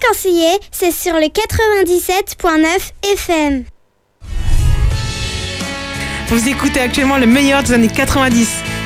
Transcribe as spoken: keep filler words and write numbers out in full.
Saint-Canciller, c'est sur le quatre-vingt-dix-sept point neuf F M. Vous écoutez actuellement le meilleur des années quatre-vingt-dix.